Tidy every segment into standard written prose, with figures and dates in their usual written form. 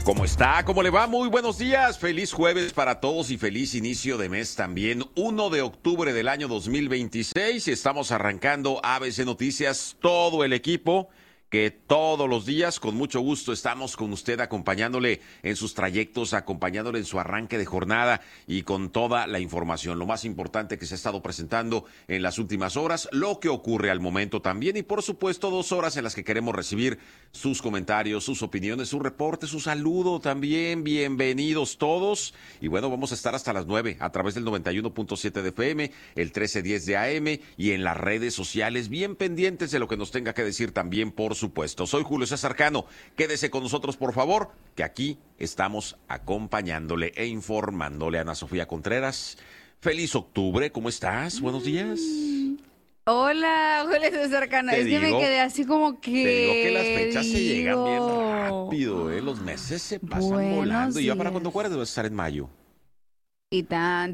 ¿Cómo está? ¿Cómo le va? Muy buenos días. Feliz jueves para todos y feliz inicio de mes también. 1 de octubre del año 2026. Estamos arrancando ABC Noticias, todo el equipo que todos los días, con mucho gusto, estamos con usted acompañándole en sus trayectos, acompañándole en su arranque de jornada y con toda la información. Lo más importante que se ha estado presentando en las últimas horas, lo que ocurre al momento también y, por supuesto, 2 horas en las que queremos recibir sus comentarios, sus opiniones, su reporte, su saludo también. Bienvenidos todos. Y bueno, vamos a estar hasta las 9 a través del 91.7 de FM, el 1310 de AM y en las redes sociales, bien pendientes de lo que nos tenga que decir también, por supuesto. Soy Julio César Cano. Quédese con nosotros, por favor, que aquí estamos acompañándole e informándole. Ana Sofía Contreras, feliz octubre. ¿Cómo estás? Buenos días. Hola, Julio César Cano. Es que me quedé así como que... Te digo que las fechas se llegan bien rápido, ¿eh? Los meses se pasan volando. Y ya para cuando fuera debes estar en mayo. Y tan.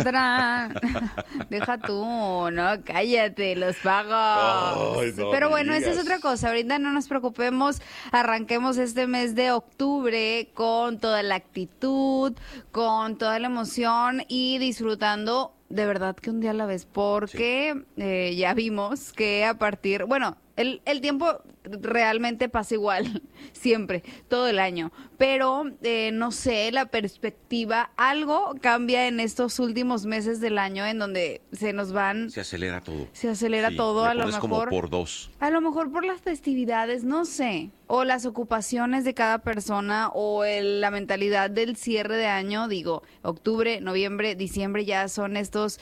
Deja tú, no, cállate, los pagos. Ay, no, pero bueno, esa digas. es otra cosa. Ahorita no nos preocupemos, arranquemos este mes de octubre con toda la actitud, con toda la emoción y disfrutando de verdad que un día a la vez, porque ya vimos que a partir, bueno, el tiempo realmente pasa igual, siempre, todo el año, pero no sé, la perspectiva, algo cambia en estos últimos meses del año en donde se nos van... Se acelera todo. Se acelera Sí, todo, le a lo pones como mejor... por 2. A lo mejor por las festividades, no sé, o las ocupaciones de cada persona o la mentalidad del cierre de año, digo, octubre, noviembre, diciembre ya son estos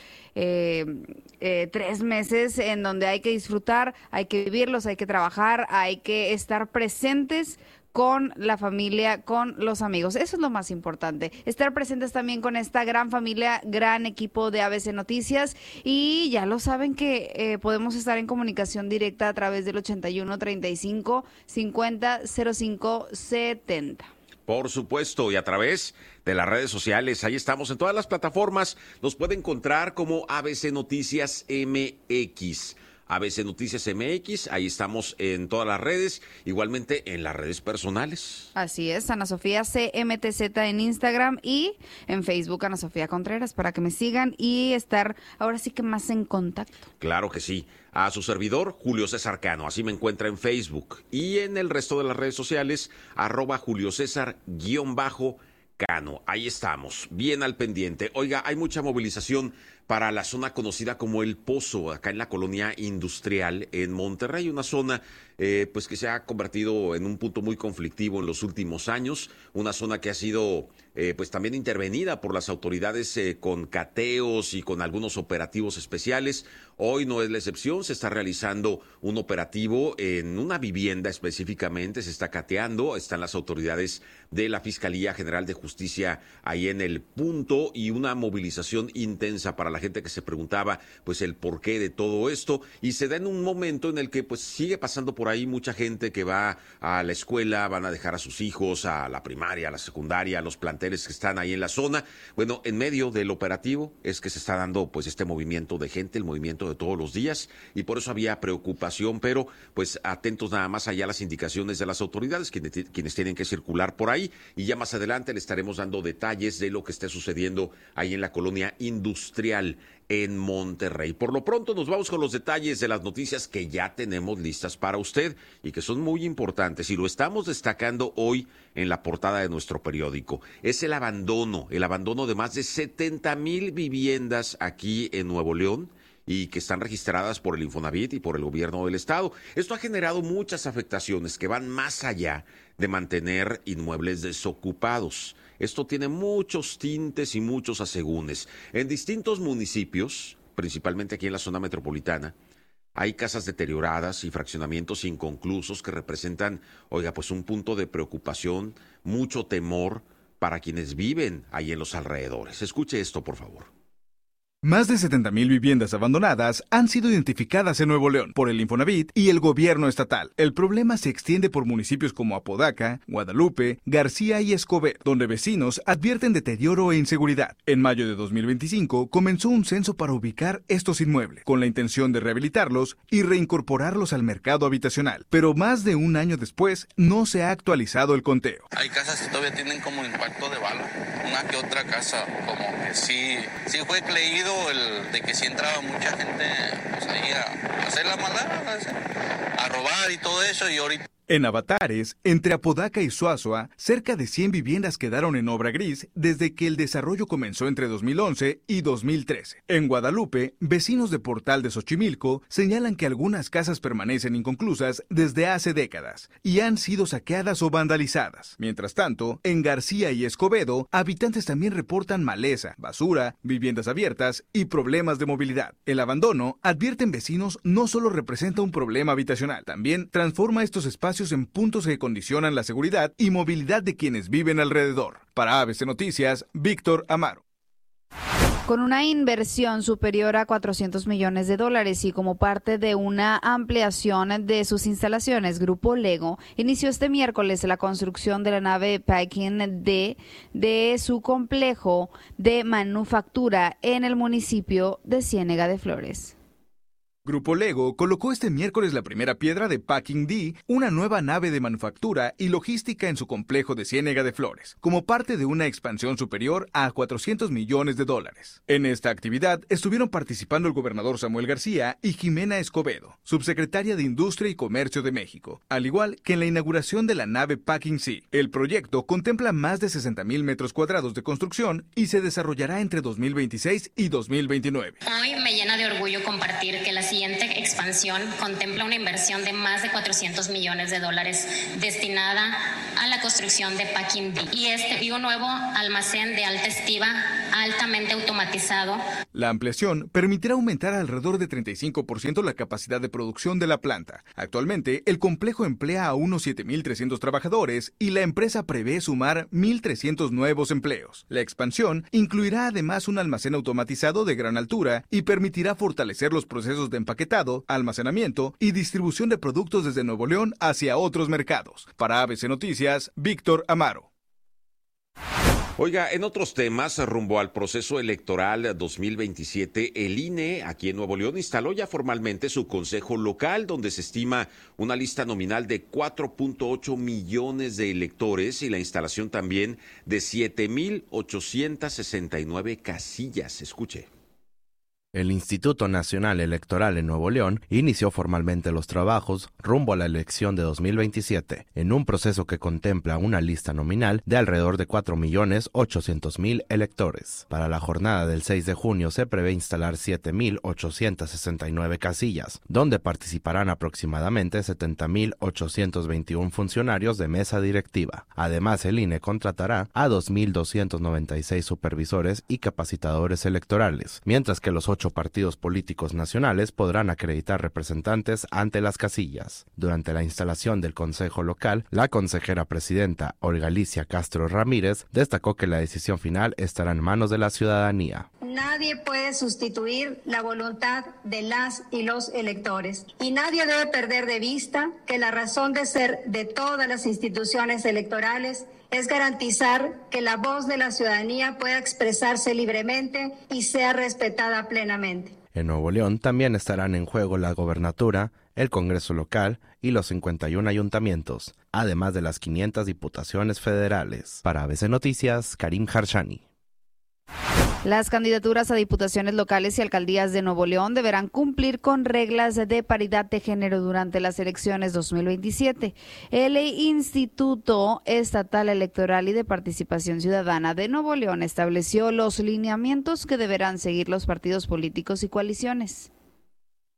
3 meses en donde hay que disfrutar, hay que vivirlos, hay que trabajar, hay que estar presentes con la familia, con los amigos. Eso es lo más importante. Estar presentes también con esta gran familia, gran equipo de ABC Noticias. Y ya lo saben que podemos estar en comunicación directa a través del 81 35 50 05 70. Por supuesto, y a través de las redes sociales, ahí estamos en todas las plataformas. Nos puede encontrar como ABC Noticias MX. ABC Noticias MX, ahí estamos en todas las redes, igualmente en las redes personales. Así es, Ana Sofía CMTZ en Instagram y en Facebook Ana Sofía Contreras para que me sigan y estar ahora sí que más en contacto. Claro que sí. A su servidor, Julio César Cano, así me encuentra en Facebook. Y en el resto de las redes sociales, @JulioCésar_Cano. Ahí estamos, bien al pendiente. Oiga, hay mucha movilización para la zona conocida como El Pozo, acá en la colonia industrial en Monterrey, una zona pues que se ha convertido en un punto muy conflictivo en los últimos años, una zona que ha sido pues también intervenida por las autoridades con cateos y con algunos operativos especiales. Hoy no es la excepción, se está realizando un operativo en una vivienda específicamente, se está cateando, están las autoridades de la Fiscalía General de Justicia ahí en el punto y una movilización intensa para la gente que se preguntaba pues el porqué de todo esto, y se da en un momento en el que pues sigue pasando por ahí mucha gente que va a la escuela, van a dejar a sus hijos a la primaria, a la secundaria, a los planteles que están ahí en la zona. Bueno, en medio del operativo es que se está dando pues este movimiento de gente, el movimiento de todos los días, y por eso había preocupación, pero pues atentos nada más allá a las indicaciones de las autoridades, quienes tienen que circular por ahí, y ya más adelante le estaremos dando detalles de lo que esté sucediendo ahí en la colonia industrial en Monterrey. Por lo pronto nos vamos con los detalles de las noticias que ya tenemos listas para usted y que son muy importantes, y lo estamos destacando hoy en la portada de nuestro periódico. Es el abandono de más de 70,000 viviendas aquí en Nuevo León y que están registradas por el Infonavit y por el gobierno del estado. Esto ha generado muchas afectaciones que van más allá de mantener inmuebles desocupados. Esto tiene muchos tintes y muchos asegúnes. En distintos municipios, principalmente aquí en la zona metropolitana, hay casas deterioradas y fraccionamientos inconclusos que representan, oiga, pues un punto de preocupación, mucho temor para quienes viven ahí en los alrededores. Escuche esto, por favor. Más de 70,000 viviendas abandonadas han sido identificadas en Nuevo León por el Infonavit y el gobierno estatal. El problema se extiende por municipios como Apodaca, Guadalupe, García y Escobedo, donde vecinos advierten deterioro e inseguridad. En mayo de 2025 comenzó un censo para ubicar estos inmuebles, con la intención de rehabilitarlos y reincorporarlos al mercado habitacional. Pero más de un año después, no se ha actualizado el conteo. Hay casas que todavía tienen como impacto de bala. Una que otra casa, como que sí fue creído el de que sí entraba mucha gente pues ahí a hacer la maldad, a robar y todo eso, y ahorita... En Avatares, entre Apodaca y Suazua, cerca de 100 viviendas quedaron en obra gris desde que el desarrollo comenzó entre 2011 y 2013. En Guadalupe, vecinos de Portal de Xochimilco señalan que algunas casas permanecen inconclusas desde hace décadas y han sido saqueadas o vandalizadas. Mientras tanto, en García y Escobedo, habitantes también reportan maleza, basura, viviendas abiertas y problemas de movilidad. El abandono, advierten vecinos, no solo representa un problema habitacional, también transforma estos espacios en puntos que condicionan la seguridad y movilidad de quienes viven alrededor. Para ABC Noticias, Víctor Amaro. Con una inversión superior a $400 millones y como parte de una ampliación de sus instalaciones, Grupo Lego inició este miércoles la construcción de la nave Packing D de su complejo de manufactura en el municipio de Ciénega de Flores. Grupo Lego colocó este miércoles la primera piedra de Packing D, una nueva nave de manufactura y logística en su complejo de Ciénega de Flores, como parte de una expansión superior a $400 millones. En esta actividad estuvieron participando el gobernador Samuel García y Jimena Escobedo, subsecretaria de Industria y Comercio de México, al igual que en la inauguración de la nave Packing C. El proyecto contempla más de 60,000 metros cuadrados de construcción y se desarrollará entre 2026 y 2029. Hoy me llena de orgullo compartir que la siguiente expansión contempla una inversión de más de $400 millones destinada a la construcción de Packing D y un nuevo almacén de alta estiva altamente automatizado. La ampliación permitirá aumentar alrededor de 35% la capacidad de producción de la planta. Actualmente, el complejo emplea a unos 7,300 trabajadores y la empresa prevé sumar 1,300 nuevos empleos. La expansión incluirá además un almacén automatizado de gran altura y permitirá fortalecer los procesos de empaquetado, almacenamiento y distribución de productos desde Nuevo León hacia otros mercados. Para ABC Noticias, Víctor Amaro. Oiga, en otros temas, rumbo al proceso electoral 2027, el INE aquí en Nuevo León instaló ya formalmente su consejo local, donde se estima una lista nominal de 4.8 millones de electores y la instalación también de 7,869 casillas. Escuche. El Instituto Nacional Electoral en Nuevo León inició formalmente los trabajos rumbo a la elección de 2027, en un proceso que contempla una lista nominal de alrededor de 4,800,000 electores. Para la jornada del 6 de junio se prevé instalar 7,869 casillas, donde participarán aproximadamente 70,821 funcionarios de mesa directiva. Además, el INE contratará a 2,296 supervisores y capacitadores electorales, mientras que los 8 partidos políticos nacionales podrán acreditar representantes ante las casillas. Durante la instalación del Consejo Local, la consejera presidenta Olga Alicia Castro Ramírez destacó que la decisión final estará en manos de la ciudadanía. Nadie puede sustituir la voluntad de las y los electores y nadie debe perder de vista que la razón de ser de todas las instituciones electorales es garantizar que la voz de la ciudadanía pueda expresarse libremente y sea respetada plenamente. En Nuevo León también estarán en juego la gobernatura, el Congreso local y los 51 ayuntamientos, además de las 500 diputaciones federales. Para ABC Noticias, Karim Harshani. Las candidaturas a diputaciones locales y alcaldías de Nuevo León deberán cumplir con reglas de paridad de género durante las elecciones 2027. El Instituto Estatal Electoral y de Participación Ciudadana de Nuevo León estableció los lineamientos que deberán seguir los partidos políticos y coaliciones.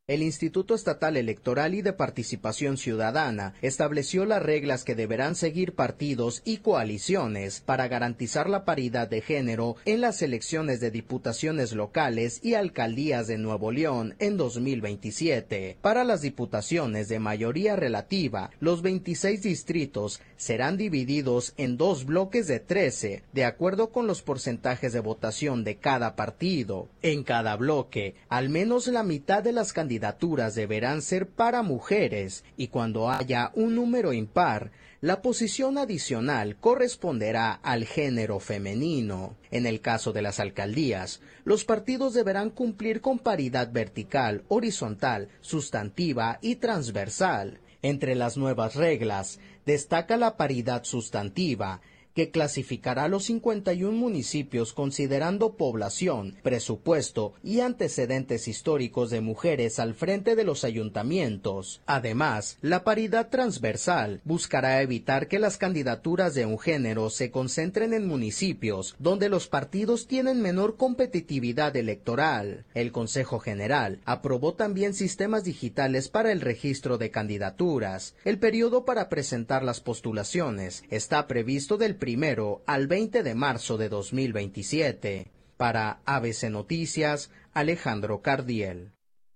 El Instituto Estatal Electoral y de Participación Ciudadana estableció las reglas que deberán seguir partidos y coaliciones para garantizar la paridad de género en las elecciones de diputaciones locales y alcaldías de Nuevo León en 2027. Para las diputaciones de mayoría relativa, los 26 distritos serán divididos en 2 bloques de 13, de acuerdo con los porcentajes de votación de cada partido. En cada bloque, al menos la mitad de las candidaturas deberán ser para mujeres y cuando haya un número impar, la posición adicional corresponderá al género femenino. En el caso de las alcaldías, los partidos deberán cumplir con paridad vertical, horizontal, sustantiva y transversal. Entre las nuevas reglas, destaca la paridad sustantiva, que clasificará los 51 municipios considerando población, presupuesto y antecedentes históricos de mujeres al frente de los ayuntamientos. Además, la paridad transversal buscará evitar que las candidaturas de un género se concentren en municipios donde los partidos tienen menor competitividad electoral. El Consejo General aprobó también sistemas digitales para el registro de candidaturas. El periodo para presentar las postulaciones está previsto del 1 al 20 de marzo de 2027. Para ABC Noticias, Alejandro Cardiel.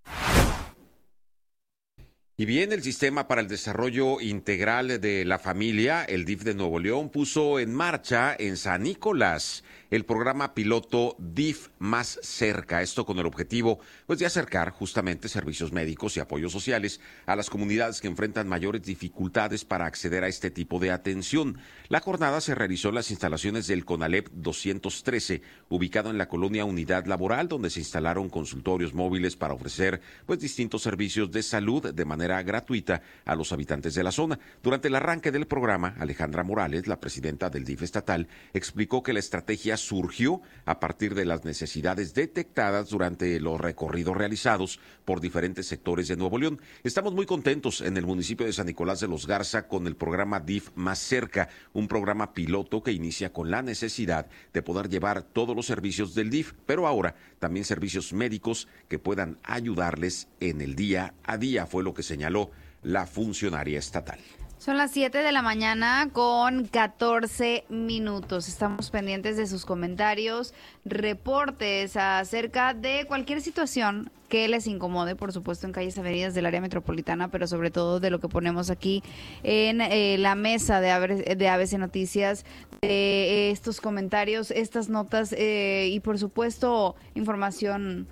Y bien, el Sistema para el Desarrollo Integral de la Familia, el DIF de Nuevo León, puso en marcha en San Nicolás el programa piloto DIF Más Cerca, esto con el objetivo de acercar justamente servicios médicos y apoyos sociales a las comunidades que enfrentan mayores dificultades para acceder a este tipo de atención. La jornada se realizó en las instalaciones del CONALEP 213, ubicado en la colonia Unidad Laboral, donde se instalaron consultorios móviles para ofrecer distintos servicios de salud de manera gratuita a los habitantes de la zona. Durante el arranque del programa, Alejandra Morales, la presidenta del DIF estatal, explicó que la estrategia surgió a partir de las necesidades detectadas durante los recorridos realizados por diferentes sectores de Nuevo León. Estamos muy contentos en el municipio de San Nicolás de los Garza con el programa DIF Más Cerca, un programa piloto que inicia con la necesidad de poder llevar todos los servicios del DIF, pero ahora también servicios médicos que puedan ayudarles en el día a día, fue lo que señaló la funcionaria estatal. Son las 7 de la mañana con 14 minutos. Estamos pendientes de sus comentarios, reportes acerca de cualquier situación que les incomode, por supuesto, en calles, avenidas del área metropolitana, pero sobre todo de lo que ponemos aquí en la mesa de ABC Noticias, de estos comentarios, estas notas y, por supuesto, información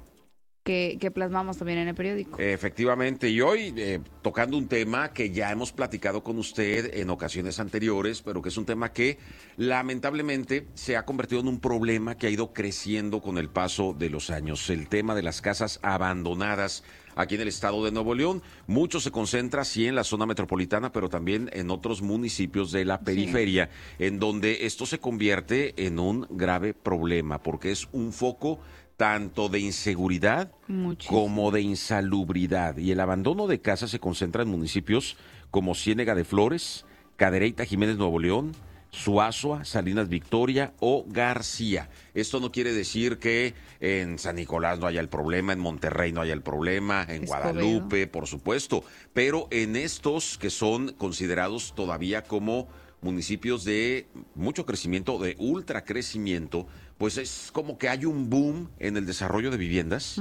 que plasmamos también en el periódico. Efectivamente, y hoy tocando un tema que ya hemos platicado con usted en ocasiones anteriores, pero que es un tema que lamentablemente se ha convertido en un problema que ha ido creciendo con el paso de los años. El tema de las casas abandonadas aquí en el estado de Nuevo León. Mucho se concentra, sí, en la zona metropolitana, pero también en otros municipios de la periferia, sí, en donde esto se convierte en un grave problema, porque es un foco tanto de inseguridad como de insalubridad. Y el abandono de casas se concentra en municipios como Ciénega de Flores, Cadereyta, Jiménez, Nuevo León, Suazua, Salinas Victoria o García. Esto no quiere decir que en San Nicolás no haya el problema, en Monterrey no haya el problema, en Guadalupe, por supuesto, pero en estos que son considerados todavía como municipios de mucho crecimiento, de ultra crecimiento, pues es como que hay un boom en el desarrollo de viviendas.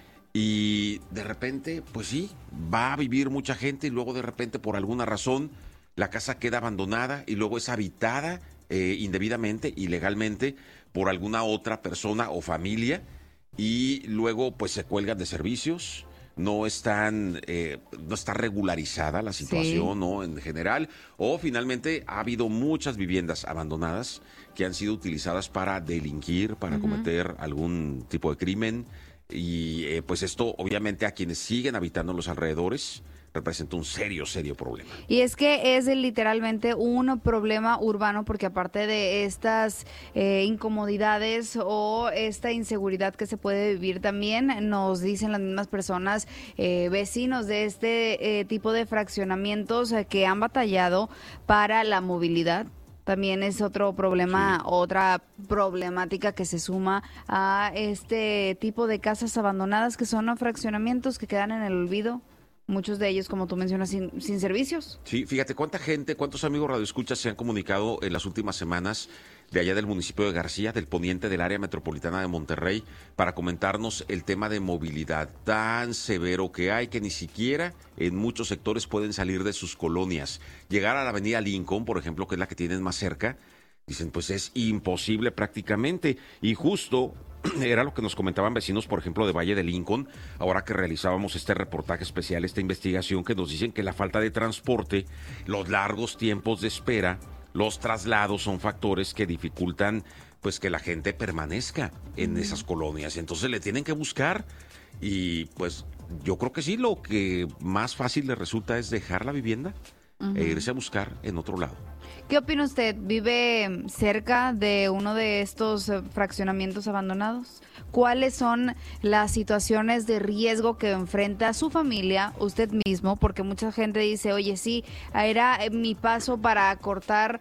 Y de repente, pues sí, va a vivir mucha gente y luego de repente por alguna razón la casa queda abandonada y luego es habitada indebidamente, ilegalmente, por alguna otra persona o familia y luego pues se cuelgan de servicios. No está regularizada la situación, sí, ¿no? En general, o finalmente ha habido muchas viviendas abandonadas que han sido utilizadas para delinquir, para cometer algún tipo de crimen y pues esto obviamente a quienes siguen habitando en los alrededores representa un serio problema. Y es que es literalmente un problema urbano porque aparte de estas incomodidades o esta inseguridad que se puede vivir también, nos dicen las mismas personas, vecinos de este tipo de fraccionamientos que han batallado para la movilidad. También es otro problema, otra problemática que se suma a este tipo de casas abandonadas que son fraccionamientos que quedan en el olvido. Muchos de ellos, como tú mencionas, sin servicios. Sí, fíjate cuántos amigos radioescuchas se han comunicado en las últimas semanas de allá del municipio de García, del poniente del área metropolitana de Monterrey, para comentarnos el tema de movilidad tan severo que hay que ni siquiera en muchos sectores pueden salir de sus colonias. Llegar a la avenida Lincoln, por ejemplo, que es la que tienen más cerca, dicen, pues es imposible prácticamente. Y justo era lo que nos comentaban vecinos, por ejemplo, de Valle de Lincoln, ahora que realizábamos este reportaje especial, esta investigación, que nos dicen que la falta de transporte, los largos tiempos de espera, los traslados son factores que dificultan pues que la gente permanezca en esas colonias. Entonces le tienen que buscar y pues yo creo que sí, lo que más fácil le resulta es dejar la vivienda e irse a buscar en otro lado. ¿Qué opina usted? ¿Vive cerca de uno de estos fraccionamientos abandonados? ¿Cuáles son las situaciones de riesgo que enfrenta su familia, usted mismo? Porque mucha gente dice, oye, sí, era mi paso para cortar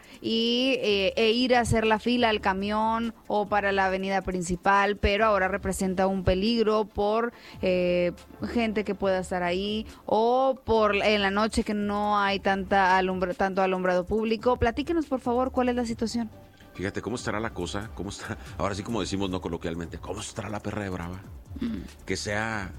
e ir a hacer la fila al camión o para la avenida principal, pero ahora representa un peligro por gente que pueda estar ahí o por en la noche que no hay tanto alumbrado público. Platíquenos, por favor, ¿cuál es la situación? Fíjate, ¿cómo estará la cosa? ¿Cómo está? Ahora sí, como decimos no coloquialmente, ¿cómo estará la perra de brava? Que sea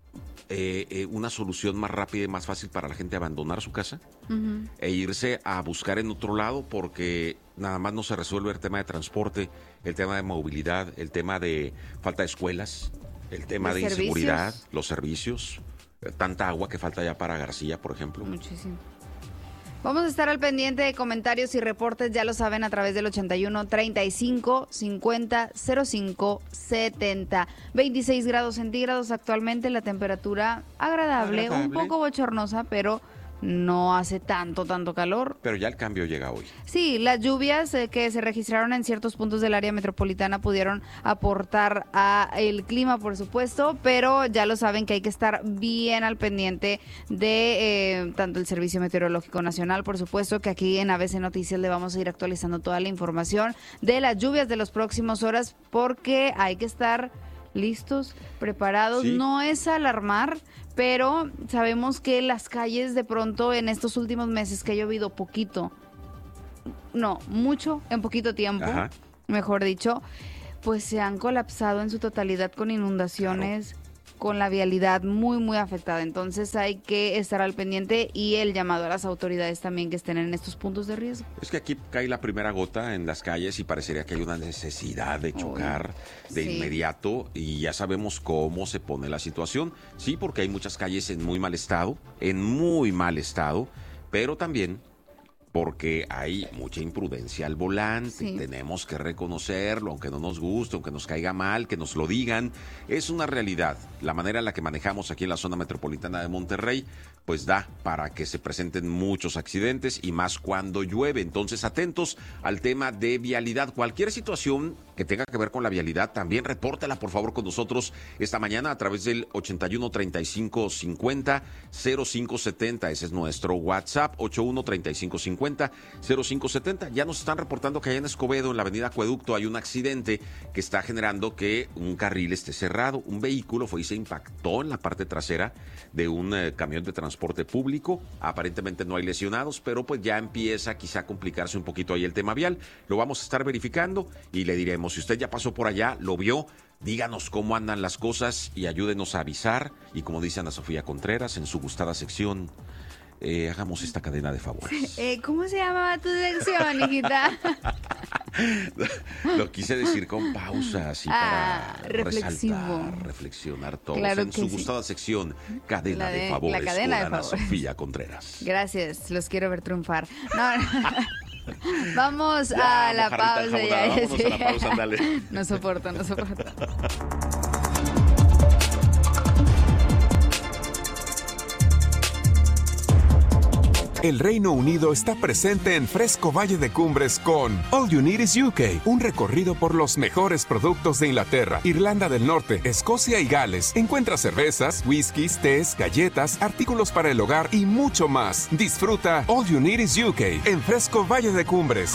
una solución más rápida y más fácil para la gente abandonar su casa e irse a buscar en otro lado, porque nada más no se resuelve el tema de transporte, el tema de movilidad, el tema de falta de escuelas, el tema de inseguridad, los servicios, tanta agua que falta ya para García, por ejemplo. Muchísimo. Vamos a estar al pendiente de comentarios y reportes, ya lo saben, a través del 81 35 50 05 70. 26 grados centígrados actualmente, la temperatura agradable, un poco bochornosa, pero no hace tanto calor. Pero ya el cambio llega hoy. Sí, las lluvias que se registraron en ciertos puntos del área metropolitana pudieron aportar a el clima, por supuesto, pero ya lo saben que hay que estar bien al pendiente de tanto el Servicio Meteorológico Nacional, por supuesto, que aquí en ABC Noticias le vamos a ir actualizando toda la información de las lluvias de las próximas horas, porque hay que estar listos, preparados. Sí. No es alarmar, pero sabemos que las calles de pronto en estos últimos meses que ha llovido mucho, en poquito tiempo, mejor dicho, pues se han colapsado en su totalidad con inundaciones, con la vialidad muy afectada. Entonces hay que estar al pendiente y el llamado a las autoridades también que estén en estos puntos de riesgo. Es que aquí cae la primera gota en las calles y parecería que hay una necesidad de chocar de inmediato, y ya sabemos cómo se pone la situación. Sí, porque hay muchas calles en muy mal estado, pero también porque hay mucha imprudencia al volante. Sí. Tenemos que reconocerlo, aunque no nos guste, aunque nos caiga mal, que nos lo digan. Es una realidad. La manera en la que manejamos aquí en la zona metropolitana de Monterrey, pues da para que se presenten muchos accidentes, y más cuando llueve. Entonces, atentos al tema de vialidad. Cualquier situación que tenga que ver con la vialidad, también repórtela, por favor, con nosotros esta mañana a través del 81 35 50 05 70. Ese es nuestro WhatsApp, 81 35 50 05 70. Ya nos están reportando que allá en Escobedo, en la avenida Acueducto, hay un accidente que está generando que un carril esté cerrado. Un vehículo fue y se impactó en la parte trasera de un camión de transporte público. Aparentemente no hay lesionados, pero pues ya empieza quizá a complicarse un poquito ahí el tema vial. Lo vamos a estar verificando y le diremos, si usted ya pasó por allá, lo vio, díganos cómo andan las cosas y ayúdenos a avisar. Y como dice Ana Sofía Contreras en su gustada sección, hagamos esta cadena de favores. ¿Cómo se llamaba tu sección, hijita? Lo quise decir con pausa, así para resaltar, reflexionar todos. Claro, en su gustada sección, cadena de favores, con Ana Sofía Contreras. Gracias, los quiero ver triunfar. Vamos a la pausa. Vámonos a la pausa, dale. No soporto. El Reino Unido está presente en Fresco Valle de Cumbres con All You Need Is UK, un recorrido por los mejores productos de Inglaterra, Irlanda del Norte, Escocia y Gales. Encuentra cervezas, whiskies, tés, galletas, artículos para el hogar y mucho más. Disfruta All You Need Is UK en Fresco Valle de Cumbres.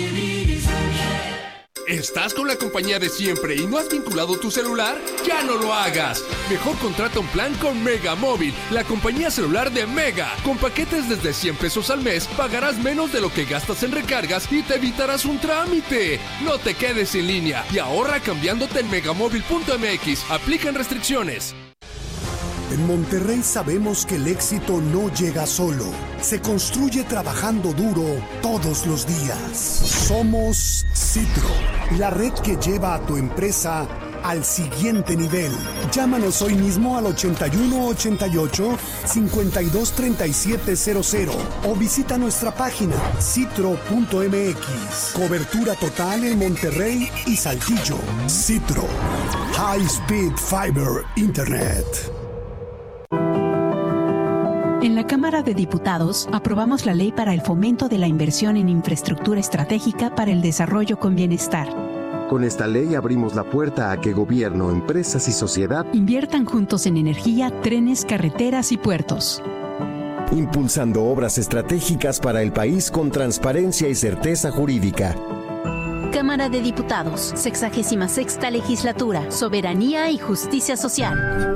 ¿Estás con la compañía de siempre y no has vinculado tu celular? ¡Ya no lo hagas! Mejor contrata un plan con Mega Móvil, la compañía celular de Mega. Con paquetes desde 100 pesos al mes, pagarás menos de lo que gastas en recargas y te evitarás un trámite. No te quedes en línea y ahorra cambiándote en megamóvil.mx. Aplican restricciones. En Monterrey sabemos que el éxito no llega solo, se construye trabajando duro todos los días. Somos Citro, la red que lleva a tu empresa al siguiente nivel. Llámanos hoy mismo al 8188-523700 o visita nuestra página citro.mx. Cobertura total en Monterrey y Saltillo. Citro, High Speed Fiber Internet. En la Cámara de Diputados aprobamos la Ley para el Fomento de la Inversión en Infraestructura Estratégica para el Desarrollo con Bienestar. Con esta ley abrimos la puerta a que gobierno, empresas y sociedad inviertan juntos en energía, trenes, carreteras y puertos. Impulsando obras estratégicas para el país con transparencia y certeza jurídica. Cámara de Diputados, 66ª Legislatura, Soberanía y Justicia Social.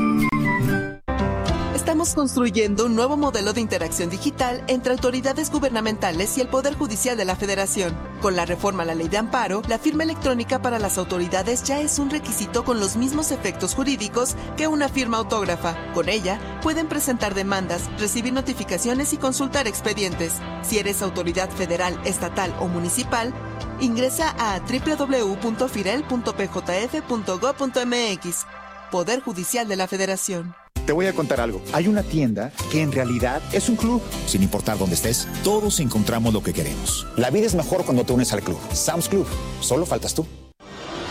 Estamos construyendo un nuevo modelo de interacción digital entre autoridades gubernamentales y el Poder Judicial de la Federación. Con la reforma a la Ley de Amparo, la firma electrónica para las autoridades ya es un requisito con los mismos efectos jurídicos que una firma autógrafa. Con ella, pueden presentar demandas, recibir notificaciones y consultar expedientes. Si eres autoridad federal, estatal o municipal, ingresa a www.firel.pjf.gov.mx. Poder Judicial de la Federación. Te voy a contar algo. Hay una tienda que en realidad es un club. Sin importar dónde estés, todos encontramos lo que queremos. La vida es mejor cuando te unes al club. Sam's Club. Solo faltas tú.